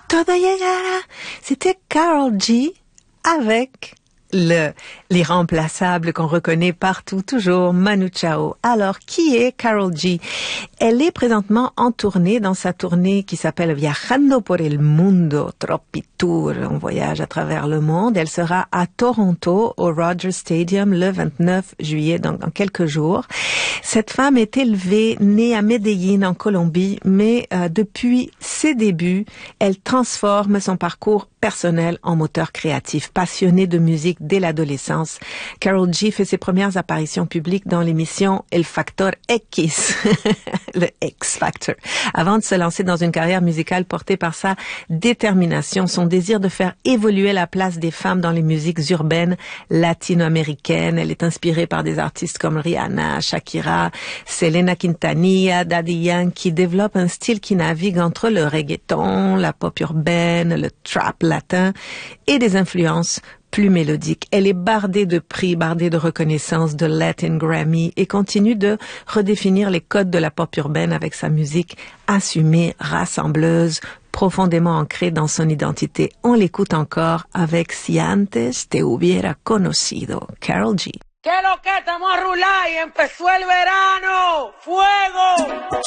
todo llegará. C'était Karol G avec l'irremplaçable qu'on reconnaît partout, toujours, Manu Chao. Alors, qui est Karol G? Elle est présentement en tournée, dans sa tournée qui s'appelle Viajando por el Mundo, Tropitour. On voyage à travers le monde. Elle sera à Toronto, au Rogers Stadium, le 29 juillet, donc dans quelques jours. Cette femme est élevée, née à Medellín, en Colombie, mais depuis ses débuts, elle transforme son parcours personnel en moteur créatif. Passionnée de musique dès l'adolescence, Karol G fait ses premières apparitions publiques dans l'émission El Factor X, le X Factor, avant de se lancer dans une carrière musicale portée par sa détermination, son désir de faire évoluer la place des femmes dans les musiques urbaines latino-américaines. Elle est inspirée par des artistes comme Rihanna, Shakira, Selena Quintanilla, Daddy Yankee, qui développent un style qui navigue entre le reggaeton, la pop urbaine, le trap latin et des influences plus mélodique. Elle est bardée de prix, bardée de reconnaissances, de Latin Grammy et continue de redéfinir les codes de la pop urbaine avec sa musique assumée, rassembleuse, profondément ancrée dans son identité. On l'écoute encore avec Si antes te hubiera conocido. Karol G. ¿Qué lo que estamos a rular y empezó el verano? ¡Fuego!